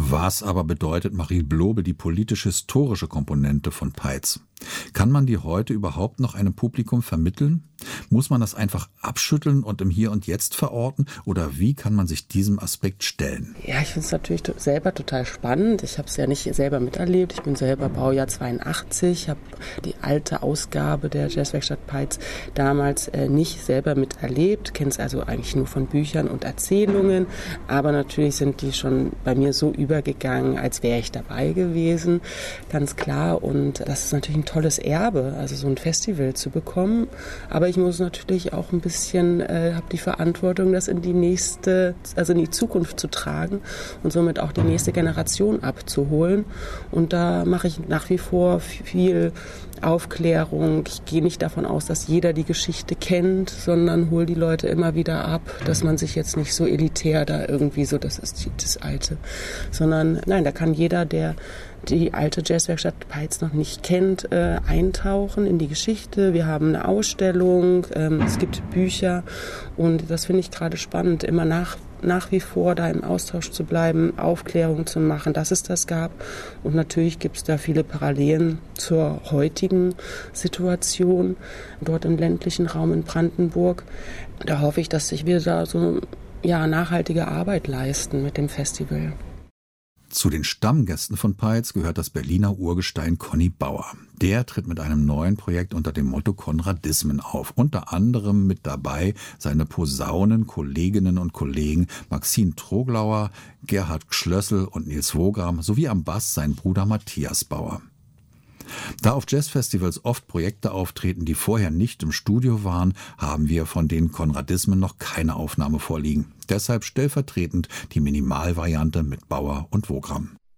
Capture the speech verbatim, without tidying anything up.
Was aber bedeutet Marie Blobel die politisch-historische Komponente von Peitz? Kann man die heute überhaupt noch einem Publikum vermitteln? Muss man das einfach abschütteln und im Hier und Jetzt verorten? Oder wie kann man sich diesem Aspekt stellen? Ja, ich finde es natürlich selber total spannend. Ich habe es ja nicht selber miterlebt. Ich bin selber Baujahr zweiundachtzig, habe die alte Ausgabe der Jazzwerkstatt Peitz damals äh, nicht selber miterlebt, kenne es also eigentlich nur von Büchern und Erzählungen. Aber natürlich sind die schon bei mir so übergegangen, als wäre ich dabei gewesen, ganz klar. Und das ist natürlich ein tolles Erbe, also so ein Festival zu bekommen. Aber ich muss natürlich auch ein bisschen, äh, habe die Verantwortung, das in die nächste, also in die Zukunft zu tragen und somit auch die nächste Generation abzuholen. Und da mache ich nach wie vor viel Aufklärung. Ich gehe nicht davon aus, dass jeder die Geschichte kennt, sondern hole die Leute immer wieder ab, dass man sich jetzt nicht so elitär da irgendwie so, das ist das Alte, sondern nein, da kann jeder, der die alte Jazzwerkstatt Peitz noch nicht kennt, äh, eintauchen in die Geschichte. Wir haben eine Ausstellung, ähm, es gibt Bücher und das finde ich gerade spannend, immer nach nach wie vor da im Austausch zu bleiben, Aufklärung zu machen, dass es das gab. Und natürlich gibt es da viele Parallelen zur heutigen Situation, dort im ländlichen Raum in Brandenburg. Da hoffe ich, dass sich wir da so ja, nachhaltige Arbeit leisten mit dem Festival. Zu den Stammgästen von Peitz gehört das Berliner Urgestein Conny Bauer. Der tritt mit einem neuen Projekt unter dem Motto Konradismen auf. Unter anderem mit dabei seine Posaunen-Kolleginnen und Kollegen Maxine Troglauer, Gerhard Schlössel und Nils Wogram sowie am Bass sein Bruder Matthias Bauer. Da auf Jazzfestivals oft Projekte auftreten, die vorher nicht im Studio waren, haben wir von den Konradismen noch keine Aufnahme vorliegen. Deshalb stellvertretend die Minimalvariante mit Bauer und Wogram.